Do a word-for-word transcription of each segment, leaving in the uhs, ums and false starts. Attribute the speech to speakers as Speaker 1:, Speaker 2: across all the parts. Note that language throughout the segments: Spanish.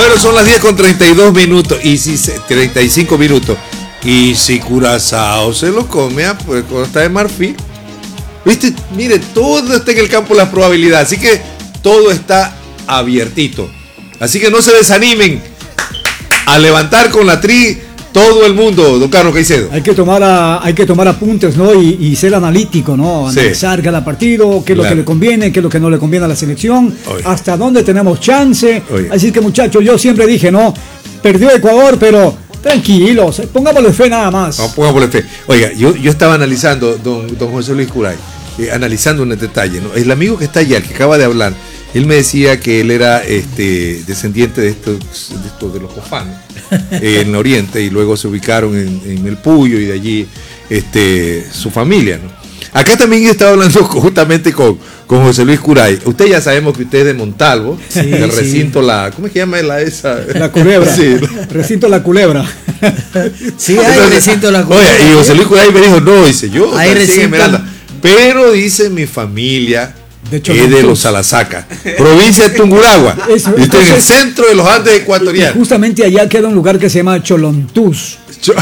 Speaker 1: Bueno, son las diez con treinta y dos minutos. Y si se, treinta y cinco minutos. Y si Curazao se lo come a pues, Costa de Marfil. ¿Viste? Mire, todo está en el campo de las probabilidades. Así que todo está abiertito. Así que no se desanimen a levantar con la tri todo el mundo, don Carlos Caicedo.
Speaker 2: Hay que tomar a, hay que tomar apuntes, ¿no? Y, y ser analítico, ¿no? Analizar sí. cada partido, qué es claro. lo que le conviene, qué es lo que no le conviene a la selección, Oye. hasta dónde tenemos chance. Oye. Así que, muchachos, yo siempre dije, ¿no? Perdió Ecuador, pero tranquilos, pongámosle fe nada más.
Speaker 1: No, pongámosle fe. Oiga, yo, yo estaba analizando, don, don José Luis Curay, eh, analizando un detalle, ¿no? El amigo que está allá, el que acaba de hablar, él me decía que él era este, descendiente de estos, de estos de los cofanos eh, en Oriente, y luego se ubicaron en, en el Puyo y de allí este, su familia, ¿no? Acá también estaba hablando justamente con, con José Luis Curay. Usted ya sabemos que usted es de Montalvo, sí, del recinto sí. la, ¿cómo es que llama la esa?
Speaker 2: La Culebra. Sí. Recinto La Culebra.
Speaker 3: Sí, hay Entonces, recinto La Culebra.
Speaker 1: Oye, y José Luis Curay me dijo, no, dice yo,
Speaker 3: hay recinto...
Speaker 1: Esmeralda. Pero dice mi familia de es de los Salasaca, provincia de Tungurahua. Eso, y está en el centro de los Andes ecuatorianos.
Speaker 2: Justamente allá queda un lugar que se llama Cholontús.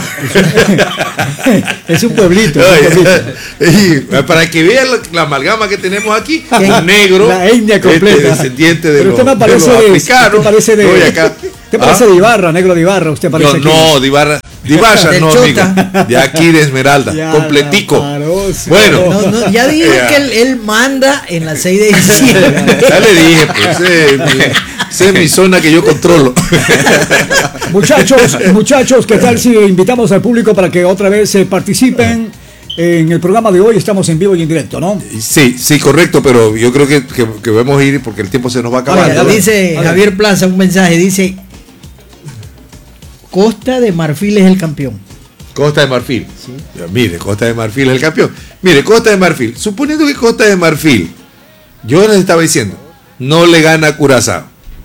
Speaker 2: Es un pueblito. Es un pueblito.
Speaker 1: Y para que vean la, la amalgama que tenemos aquí, un negro,
Speaker 2: la etnia completa,
Speaker 1: este, descendiente de,
Speaker 2: Pero usted
Speaker 1: los,
Speaker 2: me parece
Speaker 1: de los africanos.
Speaker 2: Usted parece de,
Speaker 1: Oye, acá,
Speaker 2: usted parece ¿ah? de Ibarra, negro de Ibarra. Usted parece
Speaker 1: no, no, de Ibarra. De Ibarra, no, amigo. De aquí de Esmeralda, ya, completico.
Speaker 2: Paroso.
Speaker 1: Bueno,
Speaker 3: no, no, ya dije que él, él manda en la seis de diciembre.
Speaker 1: Ya le dije, pues, eh, esa es mi zona que yo controlo.
Speaker 2: Muchachos, muchachos, ¿qué tal si invitamos al público para que otra vez eh, participen en el programa de hoy? Estamos en vivo y en directo, ¿no?
Speaker 1: Sí, sí, correcto, pero yo creo que, que, que debemos ir porque el tiempo se nos va a acabar.
Speaker 3: Ahora, dice Ahora. Javier Plaza un mensaje, dice Costa de Marfil es el campeón.
Speaker 1: Costa de Marfil. Sí. Ya, mire, Costa de Marfil es el campeón. Mire, Costa de Marfil, suponiendo que Costa de Marfil, yo les estaba diciendo, no le gana a Curazao.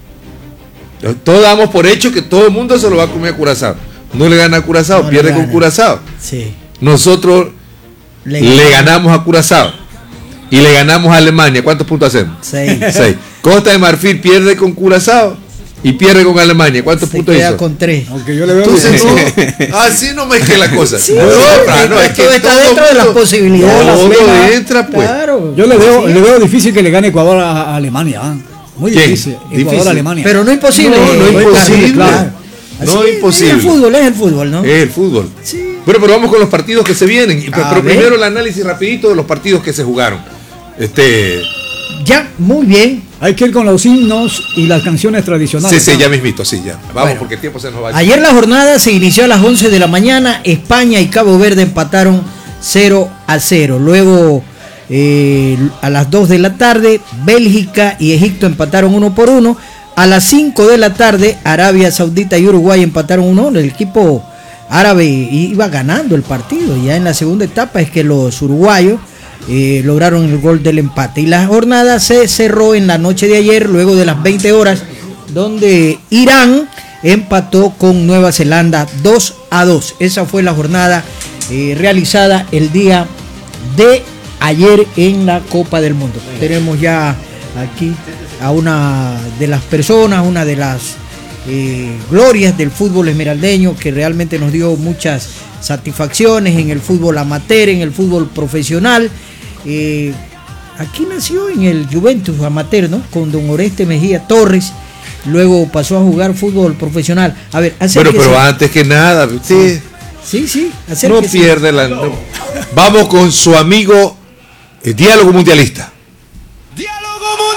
Speaker 1: Todos damos por hecho que todo el mundo se lo va a comer a Curazao. No le gana a Curazao, no pierde con Curazao.
Speaker 3: Sí.
Speaker 1: Nosotros le, le ganamos a Curazao y le ganamos a Alemania. ¿Cuántos puntos hacemos?
Speaker 3: Seis.
Speaker 1: Seis. Costa de Marfil pierde con Curazao y pierde con Alemania. ¿Cuántos
Speaker 3: se
Speaker 1: puntos
Speaker 3: queda
Speaker 1: hizo?
Speaker 3: Con tres.
Speaker 2: Aunque yo le veo
Speaker 1: Entonces, no, así no me es que la cosa.
Speaker 3: Sí,
Speaker 1: no, no, no, es que
Speaker 3: todo está dentro mundo, de las posibilidades.
Speaker 1: Todo
Speaker 3: la
Speaker 1: entra, pues.
Speaker 2: Claro. Yo le veo, le veo difícil que le gane Ecuador a, a Alemania. ¿eh? Muy
Speaker 1: ¿Quién?
Speaker 2: difícil. Ecuador
Speaker 1: Difícil.
Speaker 2: a Alemania.
Speaker 3: Pero no es imposible.
Speaker 1: No, no es imposible. Claro. No es imposible.
Speaker 3: Es el fútbol, es el fútbol, ¿no?
Speaker 1: Es el fútbol.
Speaker 3: Sí.
Speaker 1: Bueno, pero vamos con los partidos que se vienen. Pero, pero
Speaker 3: ver.
Speaker 1: primero el análisis rapidito de los partidos que se jugaron. Este.
Speaker 3: Ya, muy bien.
Speaker 2: Hay que ir con los himnos y las canciones tradicionales.
Speaker 1: Sí, sí, ya mismito, sí, ya. Vamos, bueno, porque el tiempo se nos va.
Speaker 3: Ayer la jornada se inició a las once de la mañana. España y Cabo Verde empataron cero a cero. Luego, eh, a las dos de la tarde, Bélgica y Egipto empataron uno por uno. A las cinco de la tarde, Arabia Saudita y Uruguay empataron uno a uno. El equipo árabe iba ganando el partido. Ya en la segunda etapa es que los uruguayos Eh, lograron el gol del empate. Y la jornada se cerró en la noche de ayer, luego de las veinte horas, donde Irán empató con Nueva Zelanda dos a dos. Esa fue la jornada eh, realizada el día de ayer en la Copa del Mundo. Tenemos ya aquí a una de las personas, una de las eh, glorias del fútbol esmeraldeño, que realmente nos dio muchas satisfacciones en el fútbol amateur, en el fútbol profesional. Eh, aquí nació en el Juventus amateur, ¿no? Con don Oreste Mejía Torres. Luego pasó a jugar fútbol profesional. A ver,
Speaker 1: bueno, pero antes que nada, sí,
Speaker 3: sí, sí,
Speaker 1: no pierde la. No. Vamos con su amigo, el Diálogo Mundialista.